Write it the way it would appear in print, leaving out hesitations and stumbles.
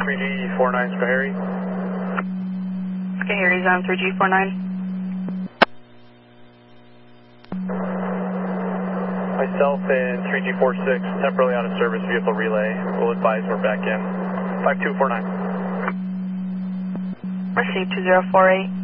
3G49 Skahari. Skahari's on 3G49. Myself and 3G46, temporarily out of service, vehicle relay. We'll advise we're back in. 5249. Received 2048.